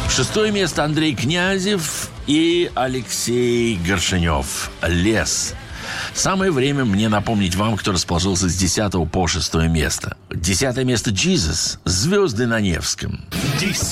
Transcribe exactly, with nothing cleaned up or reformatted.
Шестое место Андрей Князев и Алексей Горшенев. «Лес». Самое время мне напомнить вам, кто расположился с десятого по шестое место. Десятое место Jesus. «Звезды на Невском».